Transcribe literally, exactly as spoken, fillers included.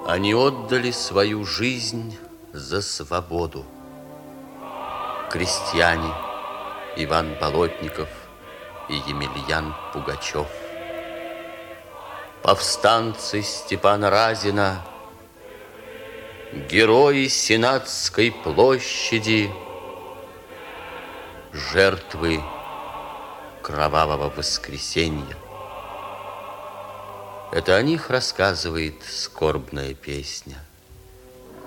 Они отдали свою жизнь за свободу. Крестьяне Иван Болотников и Емельян Пугачев. Повстанцы Степана Разина, герои Сенатской площади, жертвы кровавого воскресенья. Это о них рассказывает скорбная песня.